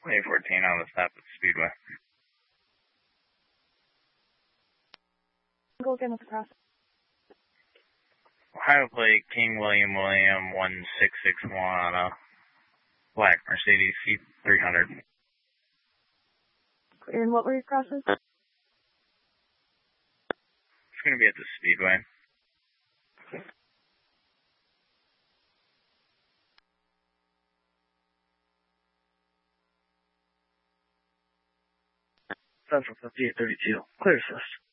A14 on the stop at the Speedway. Go again with the cross. Ohio plate King William 1661 on a black Mercedes C300. And what were your crosses? It's going to be at the Speedway. Central 5832. Clear assist.